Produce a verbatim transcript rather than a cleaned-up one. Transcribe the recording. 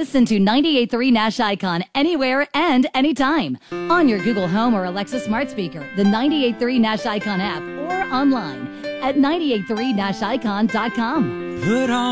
Listen to ninety-eight point three Nash Icon anywhere and anytime. On your Google Home or Alexa smart speaker, the ninety-eight point three Nash Icon app, or online at nine eight three nash icon dot com. Put on